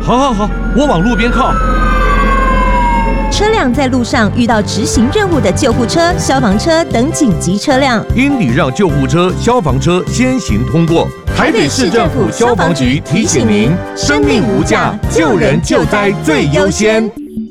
好，我往路边靠。 车辆在路上遇到执行任务的救护车、消防车等紧急车辆， 应礼让救护车、消防车先行通过。台北市政府消防局提醒您：生命无价，救人救灾最优先。